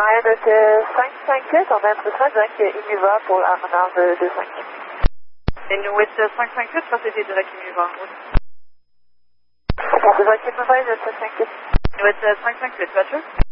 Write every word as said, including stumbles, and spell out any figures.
Mohamed cinq cinq sept, on a un peu cinq Inuva pour la menage deux cinq. En Nuit cinq cinq sept, facilité direct Inuva. Pour deux cinq Inuva, cinq cinq sept. Nuit cinq cinq sept, voiture.